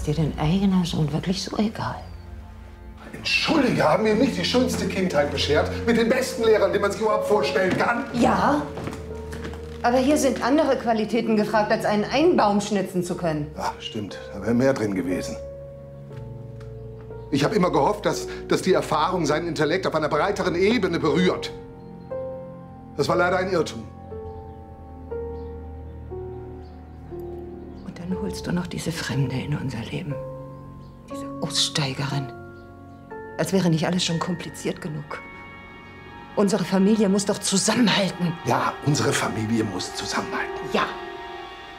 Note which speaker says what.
Speaker 1: Ist dir dein eigener Sohn wirklich so egal?
Speaker 2: Entschuldige, haben mir nicht die schönste Kindheit beschert? Mit den besten Lehrern, die man sich überhaupt vorstellen kann?
Speaker 1: Ja. Aber hier sind andere Qualitäten gefragt, als einen Einbaum schnitzen zu können.
Speaker 2: Ja, stimmt. Da wäre mehr drin gewesen. Ich habe immer gehofft, dass die Erfahrung seinen Intellekt auf einer breiteren Ebene berührt. Das war leider ein Irrtum.
Speaker 1: Und dann holst du noch diese Fremde in unser Leben. Diese Aussteigerin. Als wäre nicht alles schon kompliziert genug. Unsere Familie muss doch zusammenhalten.
Speaker 2: Ja, unsere Familie muss zusammenhalten.
Speaker 1: Ja.